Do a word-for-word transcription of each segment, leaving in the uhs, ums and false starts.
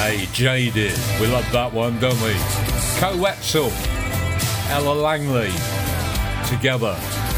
Hey, Jaded. We love that one, don't we? Co Wetzel, Ella Langley, together.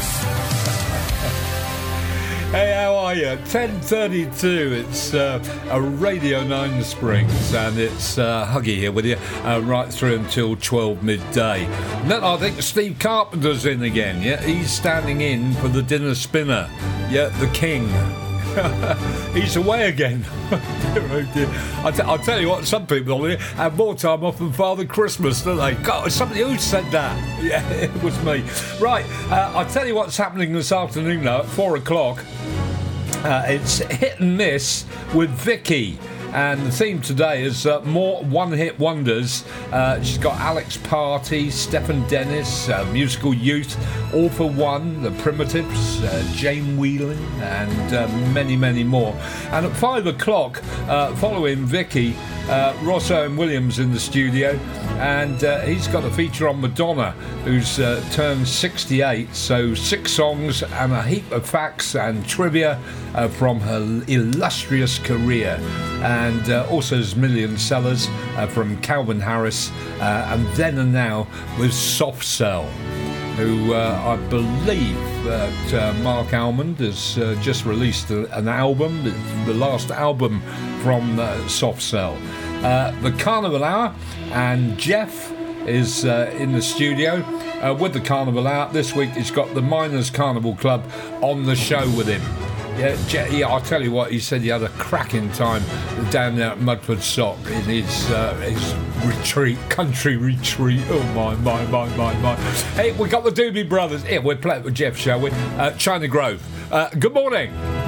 Hey, how are you? ten thirty-two. It's uh, a Radio nine Springs, and it's uh, Huggy here with you uh, right through until twelve midday. And then I think Steve Carpenter's in again. Yeah, he's standing in for the dinner spinner. Yeah, the king. He's away again. I t- I'll tell you what, some people on here have more time off than Father Christmas, don't they? God, somebody who said that. Yeah, it was me. Right, uh, I'll tell you what's happening this afternoon now at four o'clock. Uh, it's hit and miss with Vicky. And the theme today is uh, more one-hit wonders. Uh, she's got Alex Party, Stephen Dennis, uh, Musical Youth, All for One, The Primitives, uh, Jane Whelan, and uh, many, many more. And at five o'clock, uh, following Vicky, uh, Ross Owen Williams in the studio, and uh, he's got a feature on Madonna, who's uh, turned sixty-eight. So six songs and a heap of facts and trivia uh, from her illustrious career. And uh, also there's Million Sellers uh, from Calvin Harris, uh, and Then and Now with Soft Cell, who uh, I believe that uh, Mark Almond has uh, just released a, an album, the last album from uh, Soft Cell. Uh, the Carnival Hour, and Jeff is uh, in the studio uh, with the Carnival Hour. This week he's got the Miners Carnival Club on the show with him. Yeah, Je- yeah, I'll tell you what, he said he had a cracking time down there at Mudford Sock in his uh, his retreat, country retreat. Oh, my, my, my, my, my. Hey, we got the Doobie Brothers. Here, we're playing with Jeff, shall we? Uh, China Grove. Uh, good morning.